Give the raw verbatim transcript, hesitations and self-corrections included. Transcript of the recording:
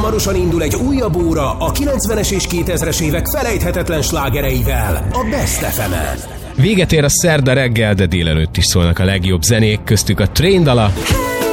Hamarosan indul egy újabb óra a kilencvenes és kétezres évek felejthetetlen slágereivel, a Best ef emen. Véget ér a szerda reggel, de délelőtt is szólnak a legjobb zenék, köztük a Train dala,